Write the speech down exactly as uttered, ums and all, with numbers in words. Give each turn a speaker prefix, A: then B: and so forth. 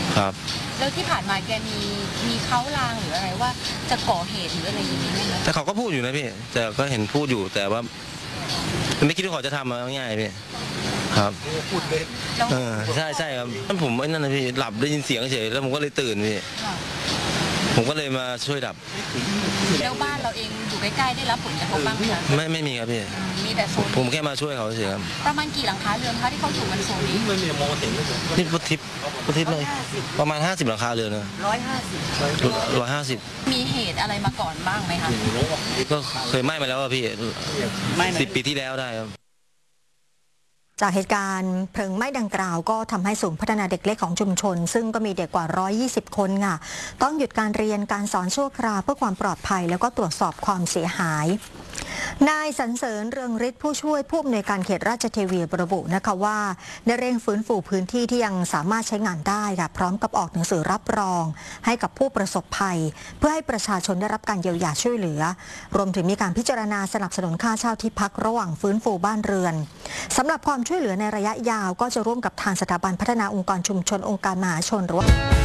A: ครับ
B: แล้วที่ผ่านมาแกมีมีเขาลางหรืออะไรว่าจะก่อเหตุหรืออะไรอย่างนี้ไหมคะ
A: แต่เขาก็พูดอยู่นะพี่แต่ก็เห็นพูดอยู่แต่ว่าไม่คิดว่าเขาจะทำมาง่ายๆพี่ครับ
C: พูดเล่น
A: เออใช่ใช่ครับผมไอ้นั่นนะพี่หลับได้ยินเสียงเฉยแล้วผมก็เลยตื่นพี่ผมก็เลยมาช่วยดับ
B: แล้วบ้านเราเองอยู่ใกล้ๆได้รับผลกระทบบ้างไหมคะ
A: ไม่ไม่มีครับพี่
B: มีแต่โซน
A: ผมแค่มาช่วยเขาเฉยครับ
B: ประมาณกี่หลังคาเรือนคะที่เขาอยู่กันโซนนี้
C: ไม่มีมองเห็นเลย
A: นี่พุทธิพพุทธิพเลยประมาณห้าสิบหลังคาเรือนนะ
B: ร้อยห้าสิบ
A: ร้อยห้าสิบ
B: มีเหตุอะไรมาก่อนบ้างไหมคะ
A: ก็เคยไหม้มาแล้วพี่สิบปีที่แล้วได้ครับ
D: จากเหตุการณ์เพลิงไหม้ดังกล่าวก็ทำให้ศูนย์พัฒนาเด็กเล็กของชุมชนซึ่งก็มีเด็กกว่าหนึ่งร้อยยี่สิบคนค่ะต้องหยุดการเรียนการสอนชั่วคราวเพื่อความปลอดภัยแล้วก็ตรวจสอบความเสียหายนายสรรเสริญเรืองฤทธิ์ผู้ช่วยผู้อำนวยการเขตราชเทวีระบุนะคะว่าได้เร่งฟื้นฟูพื้นที่ที่ยังสามารถใช้งานได้ค่ะพร้อมกับออกหนังสือรับรองให้กับผู้ประสบภัยเพื่อให้ประชาชนได้รับการเยียวยาช่วยเหลือรวมถึงมีการพิจารณาสนับสนุนค่าเช่าที่พักระหว่างฟื้นฟูบ้านเรือนสำหรับความช่วยเหลือในระยะยาวก็จะร่วมกับทางสถาบันพัฒนาองค์กรชุมชนองค์การมหาชนหรือว่า